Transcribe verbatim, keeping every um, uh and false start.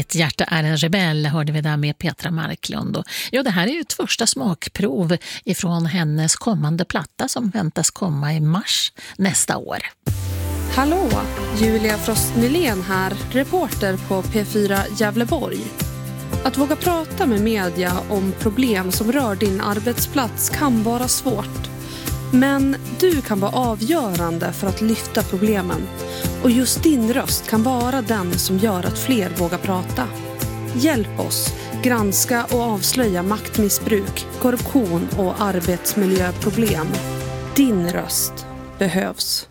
Mitt hjärta är en rebell, hörde vi där med Petra Marklund. Och, ja, det här är ju ett första smakprov ifrån hennes kommande platta som väntas komma i mars nästa år. Hallå, Julia Frost Nylén här, reporter på P fyra Gävleborg. Att våga prata med media om problem som rör din arbetsplats kan vara svårt. Men du kan vara avgörande för att lyfta problemen. Och just din röst kan vara den som gör att fler vågar prata. Hjälp oss granska och avslöja maktmissbruk, korruption och arbetsmiljöproblem. Din röst behövs.